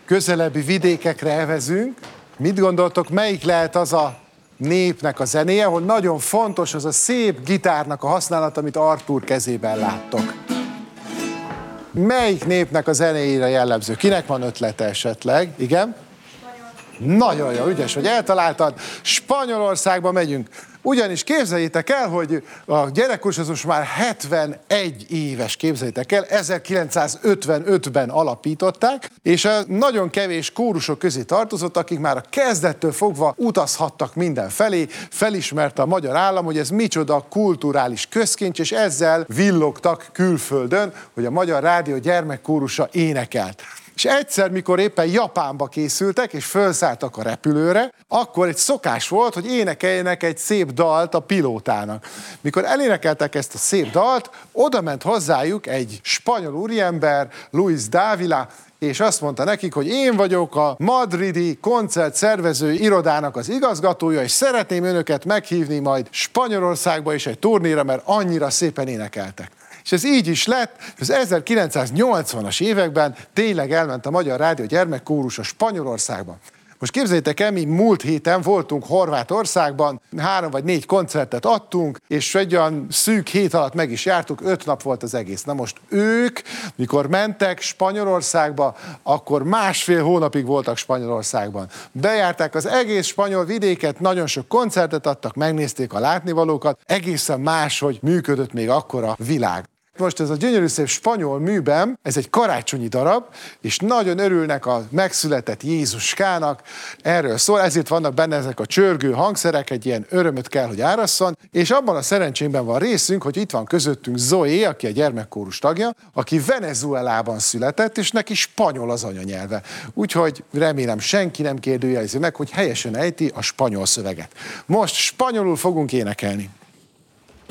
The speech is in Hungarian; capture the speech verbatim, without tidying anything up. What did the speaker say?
közelebbi vidékekre evezünk. Mit gondoltok, melyik lehet az a népnek a zenéje, ahol nagyon fontos az a szép gitárnak a használat, amit Artúr kezében láttok? Melyik népnek a zenéjére jellemző? Kinek van ötlete esetleg? Igen? Nagyon jó, ügyes, hogy eltaláltad. Spanyolországba megyünk. Ugyanis képzeljétek el, hogy a gyerekkórus az most már hetvenegy éves, képzeljétek el, ezerkilencszázötvenötben alapították, és nagyon kevés kórusok közé tartozott, akik már a kezdettől fogva utazhattak mindenfelé, felismerte a magyar állam, hogy ez micsoda kulturális közkincs, és ezzel villogtak külföldön, hogy a Magyar Rádió gyermekkórusa énekelt. És egyszer, mikor éppen Japánba készültek, és felszálltak a repülőre, akkor egy szokás volt, hogy énekeljenek egy szép dalt a pilótának. Mikor elénekeltek ezt a szép dalt, oda ment hozzájuk egy spanyol úriember, Luis Dávila, és azt mondta nekik, hogy én vagyok a madridi koncertszervező irodának az igazgatója, és szeretném önöket meghívni majd Spanyolországba is egy turnéra, mert annyira szépen énekeltek. És ez így is lett, az ezerkilencszáznyolcvanas években tényleg elment a Magyar Rádió gyermekkórus a Spanyolországba. Most képzeljétek el, mi múlt héten voltunk Horvátországban, három vagy négy koncertet adtunk, és egy olyan szűk hét alatt meg is jártuk, öt nap volt az egész. Na most ők, mikor mentek Spanyolországba, akkor másfél hónapig voltak Spanyolországban. Bejárták az egész spanyol vidéket, nagyon sok koncertet adtak, megnézték a látnivalókat, egészen máshogy működött még akkor a világ. Most ez a gyönyörű szép spanyol műben, ez egy karácsonyi darab, és nagyon örülnek a megszületett Jézuskának, erről szól, ezért vannak benne ezek a csörgő hangszerek, egy ilyen örömöt kell, hogy árasszon, és abban a szerencsémben van részünk, hogy itt van közöttünk Zoé, aki a gyermekkórus tagja, aki Venezuelában született, és neki spanyol az anyanyelve. Úgyhogy remélem senki nem kérdőjelezi meg, hogy helyesen ejti a spanyol szöveget. Most spanyolul fogunk énekelni.